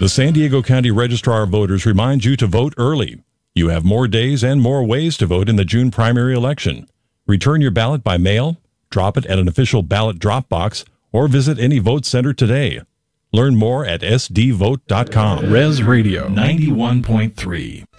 The San Diego County Registrar of Voters reminds you to vote early. You have more days and more ways to vote in the June primary election. Return your ballot by mail, drop it at an official ballot drop box, or visit any vote center today. Learn more at sdvote.com. Res Radio 91.3.